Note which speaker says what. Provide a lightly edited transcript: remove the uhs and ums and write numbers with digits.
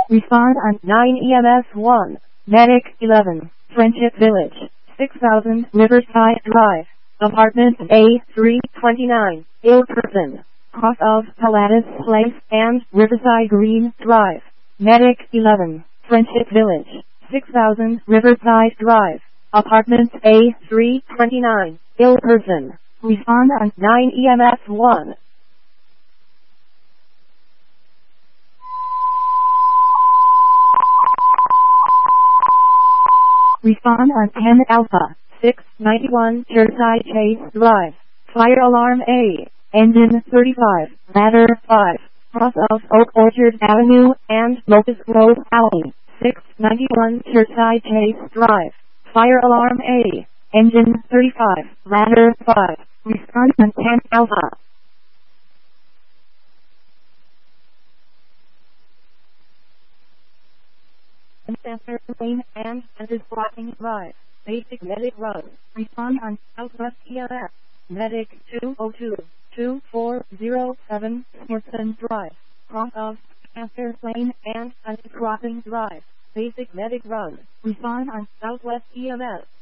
Speaker 1: Respond on 9 EMS 1. Medic 11. Friendship Village. 6000 Riverside Drive. Apartment A329. Ill person. Cross of Pilatus Place and Riverside Green Drive. Medic 11. Friendship Village. 6000 Riverside Drive. Apartment A329. Ill person. Respond on 9 EMS 1. Respond on 10 Alpha. 691 Cherside Chase Drive. Fire alarm A. Engine 35. Ladder 5. Cross of Oak Orchard Avenue and Locust Grove Alley. 691 Cherside Chase Drive. Fire alarm A. Engine 35. Ladder 5. Respond on 10 Alpha. Center Lane and is Crossing Drive. Basic Medic Run. Respond on Southwest EMS. Medic 202-2407 Smithson Drive. Cross of Center Lane and Crossing Drive. Basic Medic Run. Respond on Southwest EMS.